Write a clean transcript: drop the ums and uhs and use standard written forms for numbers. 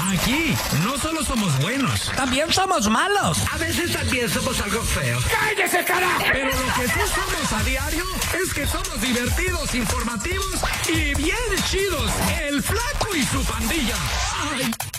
Aquí no solo somos buenos, También somos malos. a veces también somos algo feos. ¡Cállese, carajo! Pero lo que sí somos a diario es que somos divertidos, informativos y bien chidos. El Flaco y su pandilla. ¡Ay!